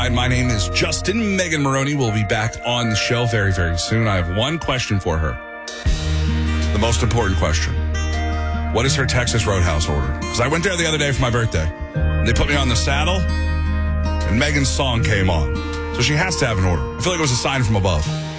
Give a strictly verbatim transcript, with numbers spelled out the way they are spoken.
Hi, my name is Justin. Megan Maroney will be back on the show very, very soon. I have one question for her. The most important question. What is her Texas Roadhouse order? Because I went there the other day for my birthday. And they put me on the saddle, and Megan's song came on. So she has to have an order. I feel like it was a sign from above.